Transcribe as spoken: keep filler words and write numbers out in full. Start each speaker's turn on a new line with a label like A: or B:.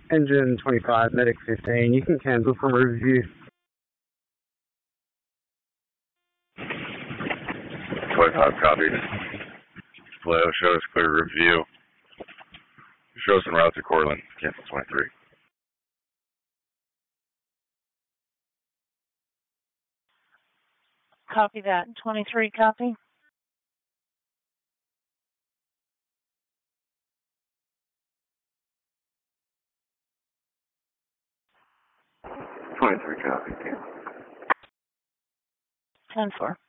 A: Engine twenty-five, medic fifteen. You can cancel from review.
B: twenty-five copied. Flow shows clear review. Shows en route to Cortland. Cancel twenty-three.
C: Copy that. twenty-three, copy.
B: twenty-three copy.
C: ten four.